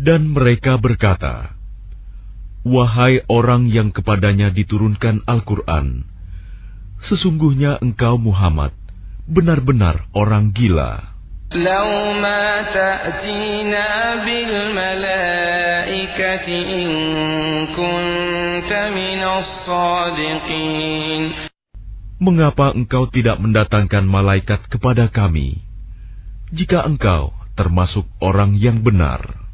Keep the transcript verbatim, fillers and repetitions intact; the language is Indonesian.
Dan mereka berkata, "Wahai orang yang kepadanya diturunkan Al-Quran, sesungguhnya engkau Muhammad benar-benar orang gila. Lau ma ta'tina bil malaikati in kunta minas sadiqin." Mengapa engkau tidak mendatangkan malaikat kepada kami, jika engkau termasuk orang yang benar?